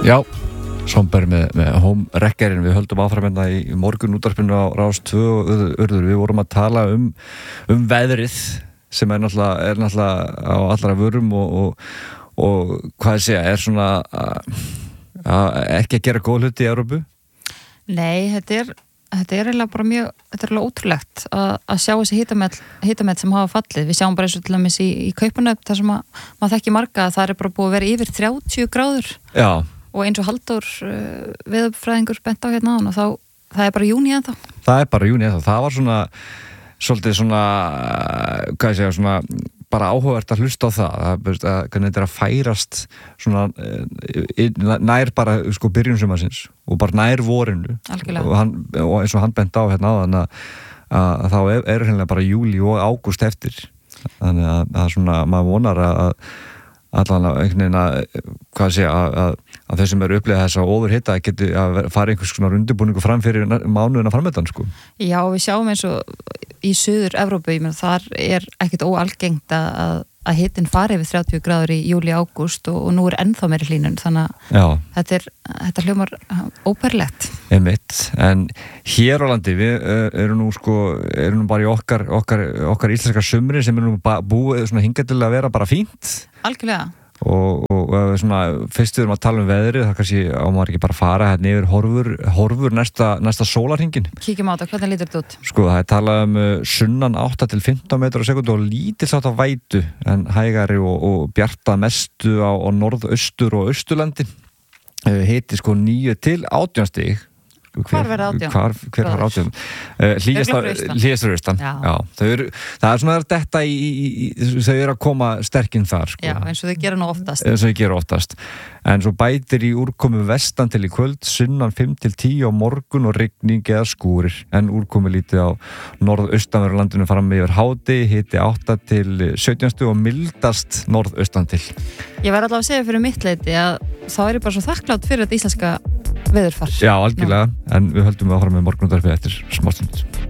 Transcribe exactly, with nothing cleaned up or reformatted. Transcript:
Já, Somber með, með Home-rekkerinn. Við höldum áfram hérna í morgun útvarpinu á Rás tvö og Urður. Við vorum að tala um, um veðrið sem er náttúrulega, er náttúrulega á allra vörum og, og, og hvað ég segja, er svona að, að ekki að gera góð hluti í Evrópu? Nei, þetta er, þetta er eiginlega bara mjög, þetta er alveg ótrúlegt að, að sjá þessi hitamett, hitamett sem hafa fallið. Við sjáum bara eins og til dæmis í, í Kaupmannahöfn þar sem að, maður þekki marga að það er bara búið að vera yfir þrjátíu gráður. Já. Og eins og Halldór uh, veðurfræðingur bent á hérna áðan og þá, það er bara júní ennþá. Það er bara júní ennþá. Það var svona, svolítið svona, hvað ég segja, svona bara áhugavert að hlusta á það, að, að hvernig þetta er að færast svona nær bara, sko, byrjun sumarsins og bara nær vorinu. Algjörlega. Og, hann, og eins og hann bent á hérna áðan að, að, að þá er, er hérna bara júlí og ágúst eftir. Þannig að, að svona, maður vonar að allan að einhvern veginn að, hvað sé, að, að, að þeir sem eru upplegað þess að ofurhita geti að fara einhvers svona undirbúningu fram fyrir mánuðina framöndan, sko. Já, við sjáum eins og í Suður Evrópu, ég meina, þar er ekkert óalgengt að, að hitin fari yfir þrjátíu gráður í júlí, ágúst og, og nú er ennþá meiri hlýnun, þannig að þetta er, þetta hljómar óperlegt. Einmitt, en hér á landi, við uh, erum nú sko, erum nú bara í okkar, okkar, okkar íslenska sumri sem er nú búið svona hingað til að vera bara fínt. Algjörlega. Og, og, og svona, fyrst við erum að tala um veðrið, það kannski á maður ekki bara fara hérna yfir horfur, horfur næsta, næsta sólarhringin. Kíkjum á þetta, hvernig lítur þetta út? Sko, það er talað um sunnan átta til fimmtán metrar á sekundu og lítils átt á vætu, en hægari og, og bjarta mestu á, á norðaustur og austurlandi. Hiti sko níu til átján stig. Hvar verða átján? Hvar, hver var átján? Uh, Hlýjastur austan. Já. Já, þau eru, það er svona þetta í, í, í, þau eru að koma sterkinn þar, sko. Já, eins og þau gera nú oftast. Eins og þau gera oftast. En svo bætir í úrkomu vestan til í kvöld, sunnan fimm til tíu á morgun og rigning eða skúrir. En úrkomu lítið á norðaustanverðu landinu fram yfir háti, hiti átta til sautján stig og mildast norðaustan til. Ég verð allavega að segja fyrir mitt leyti að þá er ég bara svo þakklátt fyrir þetta íslenska veðurfar. Já, algjörlega, en við höldum að fara með morgunútvarpið eftir smástund.